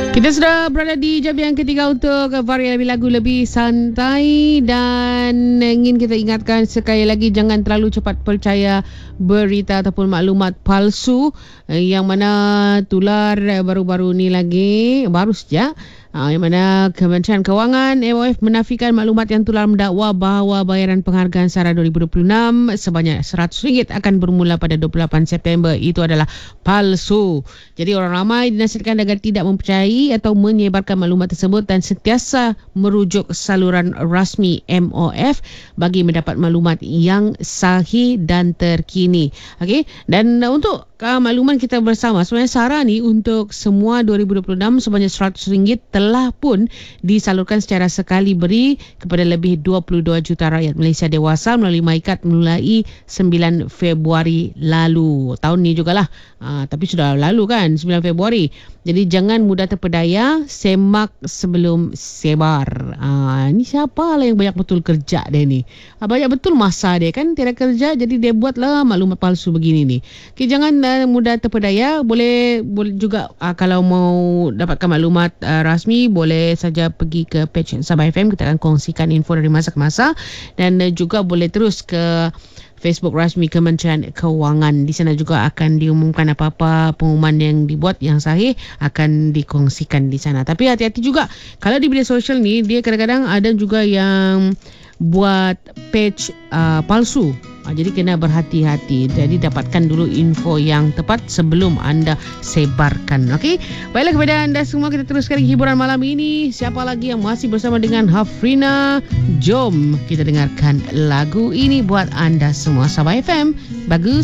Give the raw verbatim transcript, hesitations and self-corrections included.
Kita sudah berada di jam yang ketiga untuk varian lebih lagu lebih santai, dan ingin kita ingatkan sekali lagi, jangan terlalu cepat percaya berita ataupun maklumat palsu yang mana tular baru-baru ni lagi, baru saja. Ha, yang mana Kementerian Kewangan M O F menafikan maklumat yang tular mendakwa bahawa bayaran penghargaan SARA dua ribu dua puluh enam sebanyak seratus ringgit akan bermula pada dua puluh lapan September. Itu adalah palsu. Jadi orang ramai dinasihatkan agar tidak mempercayai atau menyebarkan maklumat tersebut dan sentiasa merujuk saluran rasmi M O F bagi mendapat maklumat yang sahih dan terkini. Okey, dan untuk uh, makluman kita bersama, sebenarnya SARA ni untuk semua dua ribu dua puluh enam sebanyak seratus ringgit telah pun disalurkan secara sekali beri kepada lebih dua puluh dua juta rakyat Malaysia dewasa melalui MyKad mulai sembilan Februari lalu. Tahun ni jugalah. Uh, tapi sudah lalu kan, sembilan Februari. Jadi jangan mudah terpedaya, semak sebelum sebar. Uh, ni siapa lah yang banyak betul kerja dia ni? Uh, banyak betul masa dia kan, tiada kerja, jadi dia buatlah maklumat palsu begini ni. Okay, jangan uh, mudah terpedaya. Boleh boleh juga uh, kalau mau dapatkan maklumat uh, rasmi, boleh saja pergi ke page Sabah F M. Kita akan kongsikan info dari masa ke masa, dan uh, juga boleh terus ke Facebook rasmi Kementerian Kewangan. Di sana juga akan diumumkan apa-apa pengumuman yang dibuat yang sahih akan dikongsikan di sana. Tapi hati-hati juga, kalau di media sosial ni dia kadang-kadang ada juga yang buat page uh, palsu. Uh, jadi kena berhati-hati. Jadi dapatkan dulu info yang tepat sebelum anda sebarkan. Okey. Baiklah, kepada anda semua kita teruskan hiburan malam ini. Siapa lagi yang masih bersama dengan Hafrina? Jom kita dengarkan lagu ini buat anda semua. Sabah F M. Bagus.